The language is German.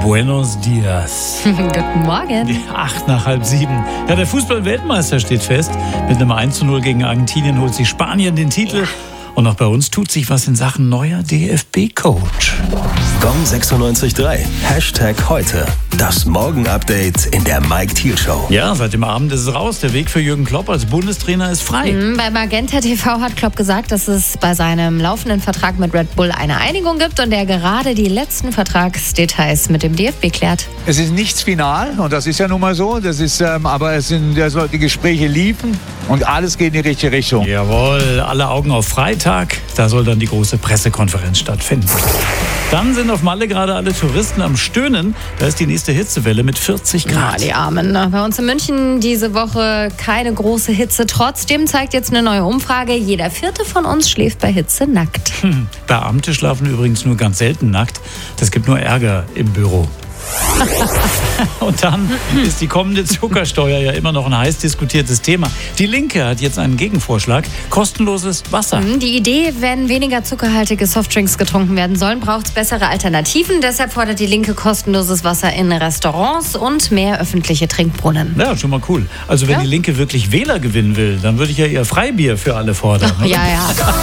Buenos dias. Guten Morgen. 7:08. Ja, der Fußball-Weltmeister steht fest. Mit einem 1:0 gegen Argentinien holt sich Spanien den Titel. Und auch bei uns tut sich was in Sachen neuer DFB-Coach. Gong 96.3. #heute. Das Morgen-Update in der Mike Thiel Show. Ja, seit dem Abend ist es raus. Der Weg für Jürgen Klopp als Bundestrainer ist frei. Bei Magenta TV hat Klopp gesagt, dass es bei seinem laufenden Vertrag mit Red Bull eine Einigung gibt und er gerade die letzten Vertragsdetails mit dem DFB klärt. Es ist nichts final und das ist ja nun mal so. Das ist, aber die Gespräche liefen und alles geht in die richtige Richtung. Jawohl, alle Augen auf Freitag. Da soll dann die große Pressekonferenz stattfinden. Dann sind auf Malle gerade alle Touristen am Stöhnen. Da ist die nächste Hitzewelle mit 40 Grad. Ja, die Armen. Bei uns in München diese Woche keine große Hitze. Trotzdem zeigt jetzt eine neue Umfrage, jeder 4. von uns schläft bei Hitze nackt. Beamte schlafen übrigens nur ganz selten nackt. Das gibt nur Ärger im Büro. Und dann ist die kommende Zuckersteuer ja immer noch ein heiß diskutiertes Thema. Die Linke hat jetzt einen Gegenvorschlag: kostenloses Wasser. Die Idee, wenn weniger zuckerhaltige Softdrinks getrunken werden sollen, braucht es bessere Alternativen. Deshalb fordert die Linke kostenloses Wasser in Restaurants und mehr öffentliche Trinkbrunnen. Ja, schon mal cool. Also wenn die Linke wirklich Wähler gewinnen will, dann würde ich ja eher Freibier für alle fordern. Ja.